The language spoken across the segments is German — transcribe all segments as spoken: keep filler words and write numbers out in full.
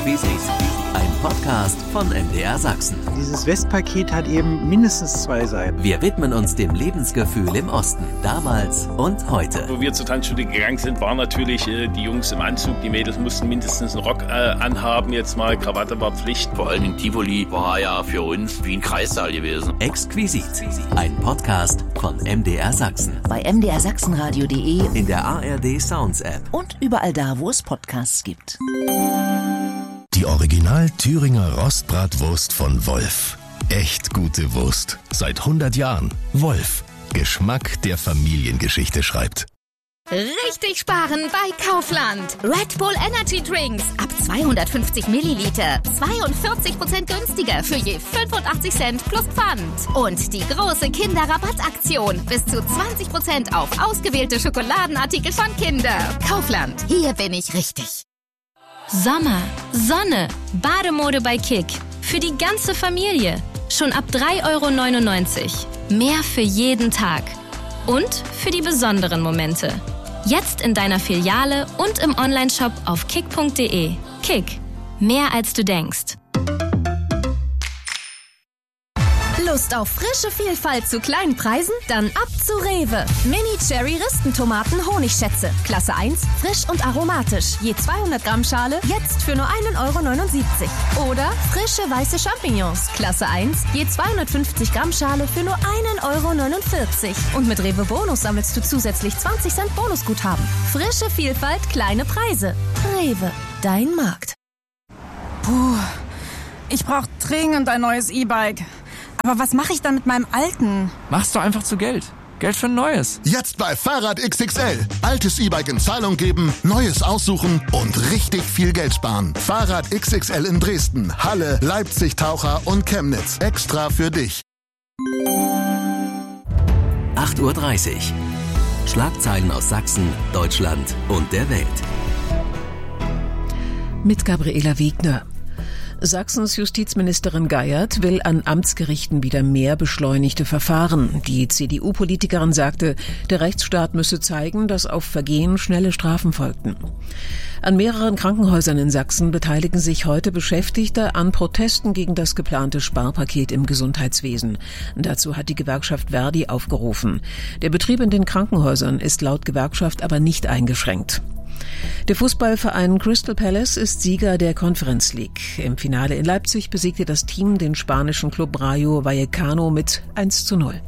Exquisit, ein Podcast von M D R Sachsen. Dieses Westpaket hat eben mindestens zwei Seiten. Wir widmen uns dem Lebensgefühl im Osten, damals und heute. Wo wir zur Tanzschule gegangen sind, waren natürlich äh, die Jungs im Anzug, die Mädels mussten mindestens einen Rock äh, anhaben, jetzt mal Krawatte war Pflicht. Vor allem in Tivoli war ja für uns wie ein Kreissaal gewesen. Exquisit, ein Podcast von M D R Sachsen. Bei m d r sachsenradio punkt de, in der A R D Sounds App und überall da, wo es Podcasts gibt. Die Original Thüringer Rostbratwurst von Wolf. Echt gute Wurst. Seit hundert Jahren. Wolf. Geschmack, der Familiengeschichte schreibt. Richtig sparen bei Kaufland. Red Bull Energy Drinks ab zweihundertfünfzig Milliliter. zweiundvierzig Prozent günstiger für je fünfundachtzig Cent plus Pfand. Und die große Kinderrabattaktion. Bis zu zwanzig Prozent auf ausgewählte Schokoladenartikel von Kinder. Kaufland. Hier bin ich richtig. Sommer, Sonne, Bademode bei Kick. Für die ganze Familie. Schon ab drei Euro neunundneunzig. Mehr für jeden Tag. Und für die besonderen Momente. Jetzt in deiner Filiale und im Onlineshop auf kick punkt de. Kick. Mehr als du denkst. Lust auf frische Vielfalt zu kleinen Preisen? Dann ab zu Rewe. Mini-Cherry-Ristentomaten Honigschätze. Klasse eins, frisch und aromatisch. Je zweihundert Gramm Schale, jetzt für nur einen Euro neunundsiebzig. Oder frische weiße Champignons. Klasse eins, je zweihundertfünfzig Gramm Schale für nur einen Euro neunundvierzig. Und mit Rewe Bonus sammelst du zusätzlich zwanzig Cent Bonusguthaben. Frische Vielfalt, kleine Preise. Rewe, dein Markt. Puh, ich brauche dringend ein neues E-Bike. Aber was mache ich dann mit meinem alten? Machst du einfach zu Geld. Geld für ein neues. Jetzt bei Fahrrad X X L. Altes E-Bike in Zahlung geben, neues aussuchen und richtig viel Geld sparen. Fahrrad X X L in Dresden, Halle, Leipzig, Taucher und Chemnitz. Extra für dich. acht Uhr dreißig. Schlagzeilen aus Sachsen, Deutschland und der Welt. Mit Gabriela Wegner. Sachsens Justizministerin Geiert will an Amtsgerichten wieder mehr beschleunigte Verfahren. Die C D U-Politikerin sagte, der Rechtsstaat müsse zeigen, dass auf Vergehen schnelle Strafen folgten. An mehreren Krankenhäusern in Sachsen beteiligen sich heute Beschäftigte an Protesten gegen das geplante Sparpaket im Gesundheitswesen. Dazu hat die Gewerkschaft Verdi aufgerufen. Der Betrieb in den Krankenhäusern ist laut Gewerkschaft aber nicht eingeschränkt. Der Fußballverein Crystal Palace ist Sieger der Conference League. Im Finale in Leipzig besiegte das Team den spanischen Club Rayo Vallecano mit eins zu null.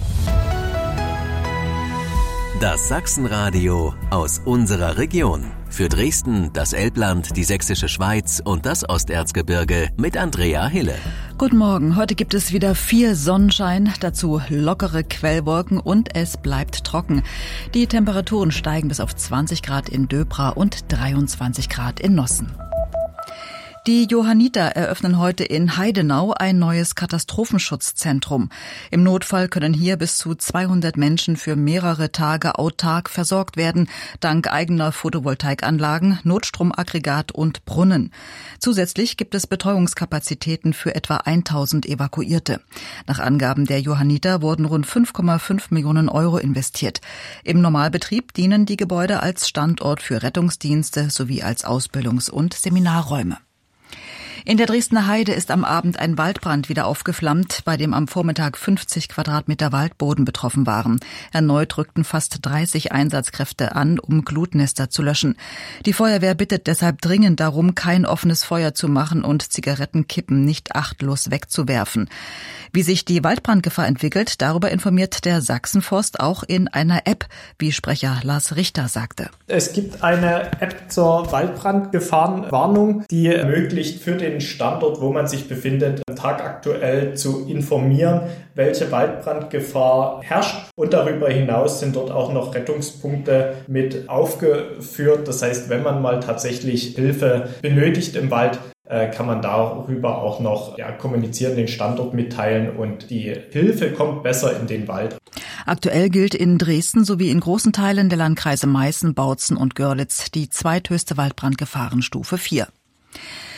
Das Sachsenradio aus unserer Region. Für Dresden, das Elbland, die Sächsische Schweiz und das Osterzgebirge mit Andrea Hille. Guten Morgen. Heute gibt es wieder viel Sonnenschein, dazu lockere Quellwolken und es bleibt trocken. Die Temperaturen steigen bis auf zwanzig Grad in Döbra und dreiundzwanzig Grad in Nossen. Die Johanniter eröffnen heute in Heidenau ein neues Katastrophenschutzzentrum. Im Notfall können hier bis zu zweihundert Menschen für mehrere Tage autark versorgt werden, dank eigener Photovoltaikanlagen, Notstromaggregat und Brunnen. Zusätzlich gibt es Betreuungskapazitäten für etwa tausend Evakuierte. Nach Angaben der Johanniter wurden rund fünf Komma fünf Millionen Euro investiert. Im Normalbetrieb dienen die Gebäude als Standort für Rettungsdienste sowie als Ausbildungs- und Seminarräume. In der Dresdner Heide ist am Abend ein Waldbrand wieder aufgeflammt, bei dem am Vormittag fünfzig Quadratmeter Waldboden betroffen waren. Erneut rückten fast dreißig Einsatzkräfte an, um Glutnester zu löschen. Die Feuerwehr bittet deshalb dringend darum, kein offenes Feuer zu machen und Zigarettenkippen nicht achtlos wegzuwerfen. Wie sich die Waldbrandgefahr entwickelt, darüber informiert der Sachsenforst auch in einer App, wie Sprecher Lars Richter sagte. Es gibt eine App zur Waldbrandgefahrenwarnung, die ermöglicht, für den Standort, wo man sich befindet, tagaktuell zu informieren, welche Waldbrandgefahr herrscht. Und darüber hinaus sind dort auch noch Rettungspunkte mit aufgeführt. Das heißt, wenn man mal tatsächlich Hilfe benötigt im Wald, kann man darüber auch noch ja, kommunizieren, den Standort mitteilen und die Hilfe kommt besser in den Wald. Aktuell gilt in Dresden sowie in großen Teilen der Landkreise Meißen, Bautzen und Görlitz die zweithöchste Waldbrandgefahrenstufe vier.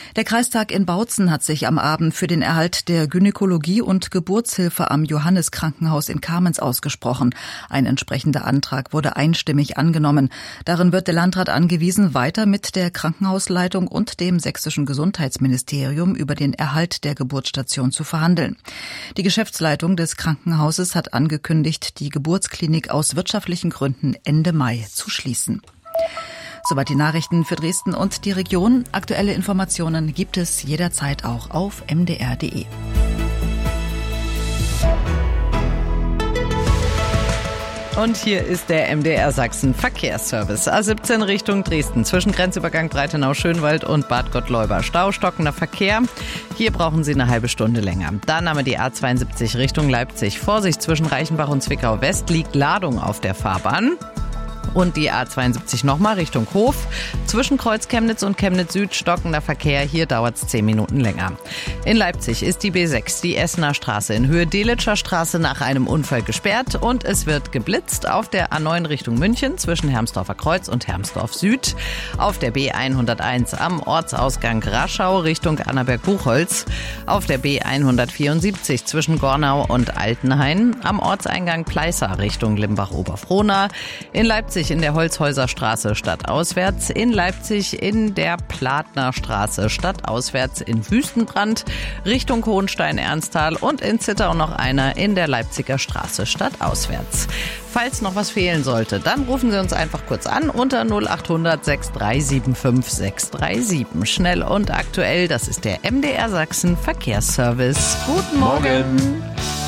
Der Kreistag in Bautzen hat sich am Abend für den Erhalt der Gynäkologie und Geburtshilfe am Johannes-Krankenhaus in Kamenz ausgesprochen. Ein entsprechender Antrag wurde einstimmig angenommen. Darin wird der Landrat angewiesen, weiter mit der Krankenhausleitung und dem sächsischen Gesundheitsministerium über den Erhalt der Geburtsstation zu verhandeln. Die Geschäftsleitung des Krankenhauses hat angekündigt, die Geburtsklinik aus wirtschaftlichen Gründen Ende Mai zu schließen. Soweit die Nachrichten für Dresden und die Region. Aktuelle Informationen gibt es jederzeit auch auf m d r punkt d e. Und hier ist der M D R Sachsen Verkehrsservice. A siebzehn Richtung Dresden zwischen Grenzübergang Breitenau-Schönwald und Bad Gottleuba. Stau, stockender Verkehr. Hier brauchen Sie eine halbe Stunde länger. Dann haben wir die A zweiundsiebzig Richtung Leipzig. Vorsicht, zwischen Reichenbach und Zwickau West liegt Ladung auf der Fahrbahn. Und die A zweiundsiebzig nochmal Richtung Hof. Zwischen Kreuz Chemnitz und Chemnitz Süd stockender Verkehr. Hier dauert es zehn Minuten länger. In Leipzig ist die B sechs, die Essener Straße in Höhe Delitscher Straße nach einem Unfall gesperrt. Und es wird geblitzt auf der A neun Richtung München zwischen Hermsdorfer Kreuz und Hermsdorf Süd. Auf der B hunderteins am Ortsausgang Raschau Richtung Annaberg-Buchholz. Auf der B hundertvierundsiebzig zwischen Gornau und Altenhain. Am Ortseingang Pleißer Richtung Limbach-Oberfrohna. In Leipzig in der Holzhäuserstraße stadtauswärts, in Leipzig in der Platner Straße stadtauswärts in Wüstenbrand Richtung Hohenstein-Ernsthal und in Zittau noch einer in der Leipziger Straße stadtauswärts. Falls noch was fehlen sollte, dann rufen Sie uns einfach kurz an unter null acht hundert sechs drei sieben fünf sechs drei sieben. Schnell und aktuell, das ist der M D R Sachsen Verkehrsservice. Guten Morgen. Morgen.